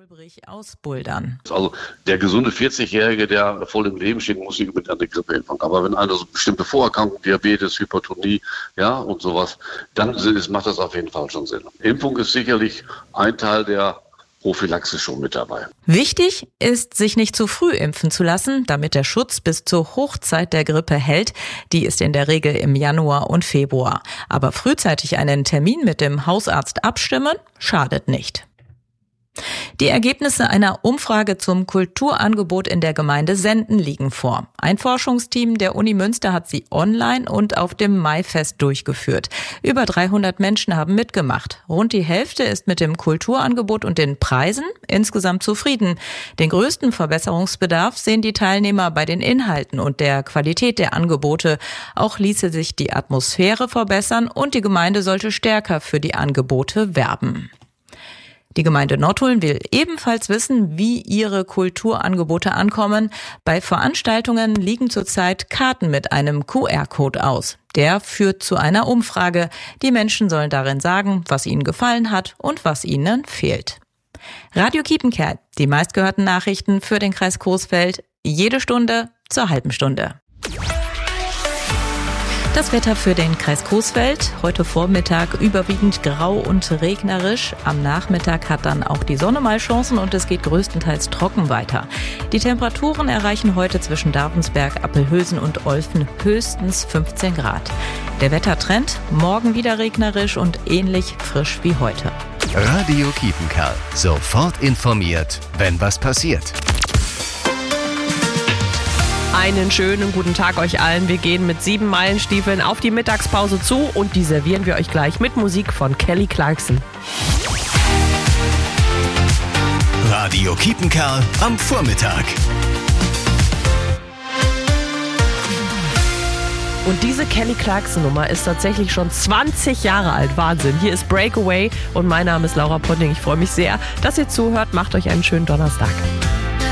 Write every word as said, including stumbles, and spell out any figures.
Olbrich aus Buldern. Also der gesunde vierzigjährige, der voll im Leben steht, muss nicht mit einer Grippe impfen. Aber wenn einer so bestimmte Vorerkrankungen, Diabetes, Hypertonie, ja und sowas, dann ist, macht das auf jeden Fall schon Sinn. Impfung ist sicherlich ein Teil der Prophylaxe schon mit dabei. Wichtig ist, sich nicht zu früh impfen zu lassen, damit der Schutz bis zur Hochzeit der Grippe hält. Die ist in der Regel im Januar und Februar. Aber frühzeitig einen Termin mit dem Hausarzt abstimmen, schadet nicht. Die Ergebnisse einer Umfrage zum Kulturangebot in der Gemeinde Senden liegen vor. Ein Forschungsteam der Uni Münster hat sie online und auf dem Maifest durchgeführt. Über dreihundert Menschen haben mitgemacht. Rund die Hälfte ist mit dem Kulturangebot und den Preisen insgesamt zufrieden. Den größten Verbesserungsbedarf sehen die Teilnehmer bei den Inhalten und der Qualität der Angebote. Auch ließe sich die Atmosphäre verbessern und die Gemeinde sollte stärker für die Angebote werben. Die Gemeinde Nottuln will ebenfalls wissen, wie ihre Kulturangebote ankommen. Bei Veranstaltungen liegen zurzeit Karten mit einem Q R-Code aus. Der führt zu einer Umfrage. Die Menschen sollen darin sagen, was ihnen gefallen hat und was ihnen fehlt. Radio Kiepenkerl, die meistgehörten Nachrichten für den Kreis Coesfeld, jede Stunde zur halben Stunde. Das Wetter für den Kreis Coesfeld. Heute Vormittag überwiegend grau und regnerisch. Am Nachmittag hat dann auch die Sonne mal Chancen und es geht größtenteils trocken weiter. Die Temperaturen erreichen heute zwischen Davensberg, Appelhülsen und Olfen höchstens fünfzehn Grad. Der Wettertrend, morgen wieder regnerisch und ähnlich frisch wie heute. Radio Kiepenkerl. Sofort informiert, wenn was passiert. Einen schönen guten Tag euch allen. Wir gehen mit sieben Meilenstiefeln auf die Mittagspause zu und die servieren wir euch gleich mit Musik von Kelly Clarkson. Radio Kiepenkerl am Vormittag. Und diese Kelly Clarkson Nummer ist tatsächlich schon zwanzig Jahre alt. Wahnsinn. Hier ist Breakaway und mein Name ist Laura Potting. Ich freue mich sehr, dass ihr zuhört. Macht euch einen schönen Donnerstag.